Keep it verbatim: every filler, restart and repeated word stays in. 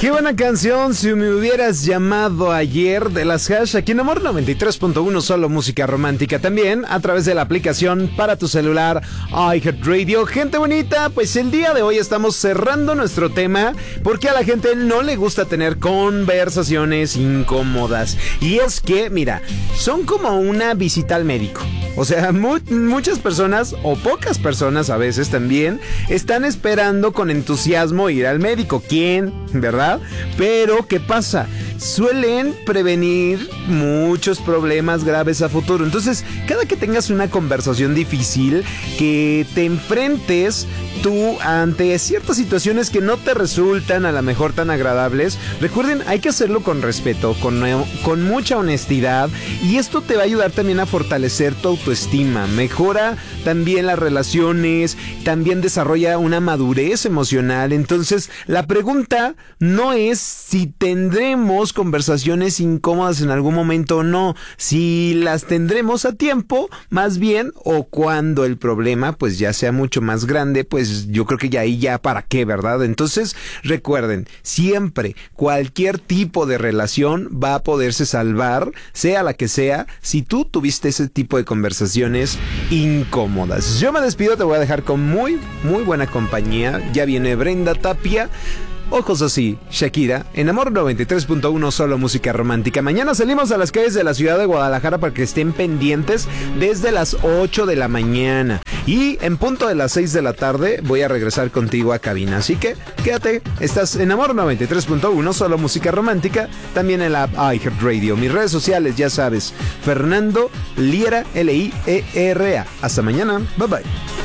Qué buena canción, Si me hubieras llamado ayer, de las Hash, aquí en Amor noventa y tres punto uno, solo música romántica, también a través de la aplicación para tu celular iHeartRadio. Gente bonita, pues el día de hoy estamos cerrando nuestro tema porque a la gente no le gusta tener conversaciones incómodas. Y es que, mira, son como una visita al médico. O sea, mu- muchas personas, o pocas personas a veces también, están esperando con entusiasmo ir al médico. ¿Quién? ¿Verdad? Pero, ¿qué pasa? Suelen prevenir muchos problemas graves a futuro. Entonces, cada que tengas una conversación difícil, que te enfrentes tú ante ciertas situaciones que no te resultan a lo mejor tan agradables, recuerden, hay que hacerlo con respeto, con, con mucha honestidad, y esto te va a ayudar también a fortalecer tu autoestima, mejora también las relaciones, también desarrolla una madurez emocional. Entonces, la pregunta no es si tendremos conversaciones incómodas en algún momento o no, si las tendremos a tiempo, más bien, o cuando el problema pues ya sea mucho más grande, pues yo creo que ya ahí ya para qué, ¿verdad? Entonces, recuerden, siempre cualquier tipo de relación va a poderse salvar, sea la que sea, si tú tuviste ese tipo de conversaciones incómodas. Yo me despido, te voy a dejar con muy, muy buena compañía. Ya viene Brenda Tapia. Ojos así, Shakira, en Amor noventa y tres punto uno, solo música romántica. Mañana salimos a las calles de la ciudad de Guadalajara para que estén pendientes desde las ocho de la mañana. Y en punto de las seis de la tarde voy a regresar contigo a cabina. Así que quédate, estás en Amor noventa y tres punto uno, solo música romántica, también en la app iHeartRadio. Mis redes sociales, ya sabes, Fernando Liera, L I E R A. Hasta mañana, bye bye.